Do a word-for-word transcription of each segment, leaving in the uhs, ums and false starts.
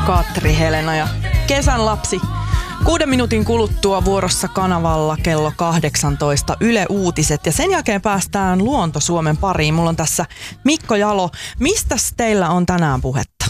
Katri Helena ja Kesän lapsi. Kuuden minuutin kuluttua vuorossa kanavalla kello kahdeksantoista Yle Uutiset ja sen jälkeen päästään Luonto Suomen pariin. Mulla on tässä Mikko Jalo. Mistäs teillä on tänään puhetta?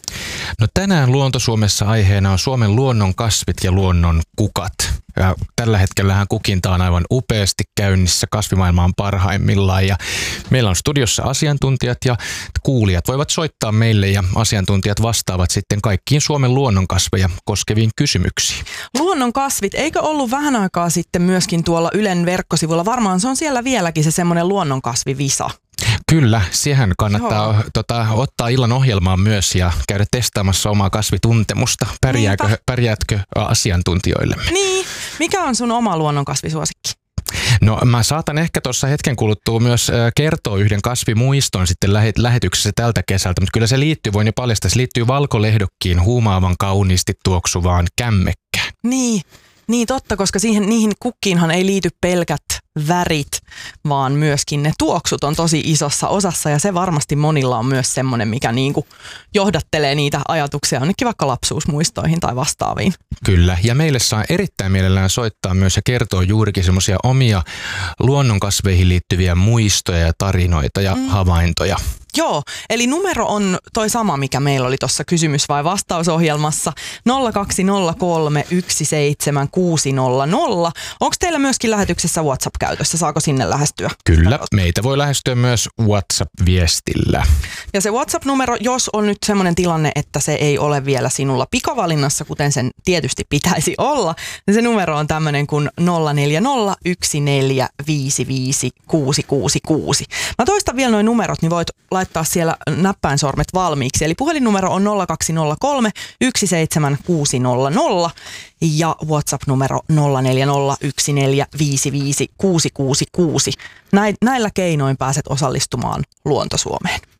No tänään Luonto Suomessa aiheena on Suomen luonnon kasvit ja luonnon kukat. Ja tällä hetkellähän kukinta on aivan upeasti käynnissä, kasvimaailma on parhaimmillaan ja meillä on studiossa asiantuntijat ja kuulijat voivat soittaa meille ja asiantuntijat vastaavat sitten kaikkiin Suomen luonnonkasveja koskeviin kysymyksiin. Luonnon kasvit, eikö ollut vähän aikaa sitten myöskin tuolla Ylen verkkosivulla? Varmaan se on siellä vieläkin se semmoinen luonnonkasvivisa. Kyllä, siihen kannattaa tota, ottaa illan ohjelmaan myös ja käydä testaamassa omaa kasvituntemusta. Pärjääkö, pärjäätkö asiantuntijoille? Niin, mikä on sun oma luonnonkasvisuosikki? No mä saatan ehkä tuossa hetken kuluttua myös kertoa yhden kasvimuiston sitten lähetyksessä tältä kesältä, mutta kyllä se liittyy, voin jo paljastaa, se liittyy valkolehdokkiin huumaavan kauniisti tuoksuvaan kämmekkään. Niin, niin totta, koska siihen, niihin kukkiinhan ei liity pelkät värit, vaan myöskin ne tuoksut on tosi isossa osassa ja se varmasti monilla on myös semmoinen, mikä niinku johdattelee niitä ajatuksia jonnekin vaikka lapsuusmuistoihin tai vastaaviin. Kyllä, ja meille saa erittäin mielellään soittaa myös ja kertoa juurikin semmoisia omia luonnonkasveihin liittyviä muistoja ja tarinoita ja mm. havaintoja. Joo, eli numero on toi sama, mikä meillä oli tuossa kysymys- vai vastausohjelmassa nolla kaksi nolla kolme yksi seitsemän kuusi nolla nolla. Onko teillä myöskin lähetyksessä WhatsApp käytössä? Saako sinne lähestyä? Kyllä, meitä voi lähestyä myös WhatsApp-viestillä. Ja se WhatsApp-numero, jos on nyt semmoinen tilanne, että se ei ole vielä sinulla pikavalinnassa, kuten sen tietysti pitäisi olla, niin se numero on tämmöinen kuin nolla neljä nolla yksi neljä viisi viisi kuusi kuusi kuusi. Mä toistan vielä noin numerot, niin voit laittaa siellä näppäinsormet valmiiksi. Eli puhelinnumero on nolla kaksi nolla kolme yksi seitsemän kuusi nolla nolla ja WhatsApp-numero nolla neljä nolla yksi neljä viisi viisi kuusi kuusi kuusi. Näillä keinoin pääset osallistumaan Luonto Suomeen.